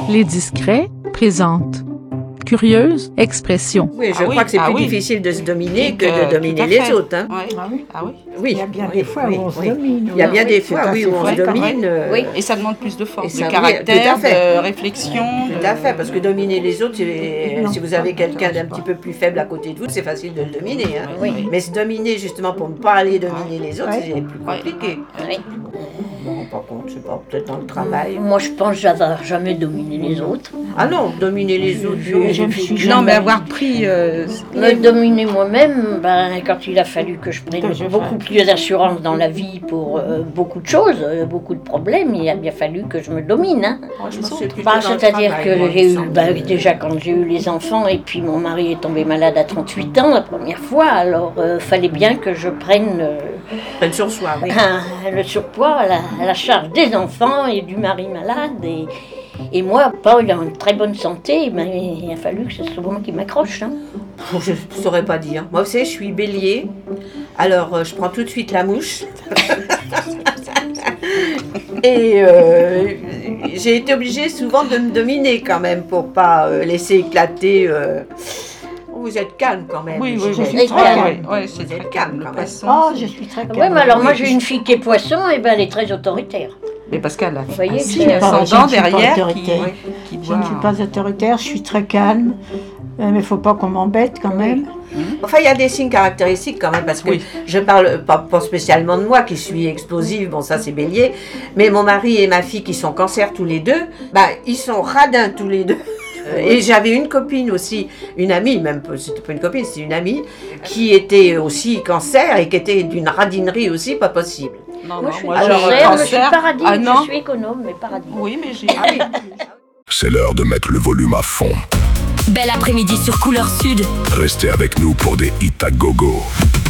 Les Discrets présentent Curieuse expression. Oui, je crois que c'est plus difficile de se dominer que de dominer les autres. Hein. Oui. Oui. Il y a bien des fois où on se domine. Il y a bien des fois où on se domine. Oui, et ça demande plus de force, ça, de caractère, tout à fait. de réflexion. Tout à fait, parce que dominer les autres, si vous avez quelqu'un d'un petit peu plus faible à côté de vous, c'est facile de le dominer. Hein. Oui. Mais se dominer justement pour ne pas aller dominer les autres, c'est plus compliqué. Oui. Bon, par contre, je sais pas, peut-être dans le travail. Moi, je pense que j'avais jamais dominé les autres. Ah non, dominer les autres, Non, mais avoir pris... Me dominer moi-même, quand il a fallu que je prenne beaucoup plus d'assurance dans la vie pour beaucoup de choses, beaucoup de problèmes, il a bien fallu que je me domine. Hein. C'est-à-dire que j'ai eu, déjà quand j'ai eu les enfants, et puis mon mari est tombé malade à 38 ans la première fois, alors fallait bien que je prenne sur soi, oui. le surpoids, la charge des enfants et du mari malade. Et moi, Paul, en très bonne santé, il a fallu que ce soit moi qui m'accroche. Hein. Je ne saurais pas dire. Moi, vous savez, je suis bélier, alors je prends tout de suite la mouche. Et j'ai été obligée souvent de me dominer quand même pour pas laisser éclater... Vous êtes calme quand même. Oui, je suis très calme. Oui, c'est très calme, le poisson. Oh, je suis très calme. Oui, mais alors moi j'ai une fille qui est poisson, et elle est très autoritaire. Mais parce qu'elle a voyez, un ascendant derrière qui Je ne suis pas autoritaire, je suis très calme, mais il ne faut pas qu'on m'embête quand même. Enfin, il y a des signes caractéristiques quand même, parce que je parle pas spécialement de moi, qui suis explosive, bon ça c'est bélier, mais mon mari et ma fille qui sont cancer tous les deux, ils sont radins tous les deux. Et j'avais une copine aussi, une amie, même c'était pas une copine, c'était une amie, qui était aussi cancer et qui était d'une radinerie aussi pas possible. Non, moi je suis paradis, je suis économe, mais paradis. Oui, mais j'ai... C'est l'heure de mettre le volume à fond. Bel après-midi sur Couleur Sud. Restez avec nous pour des hits à gogo.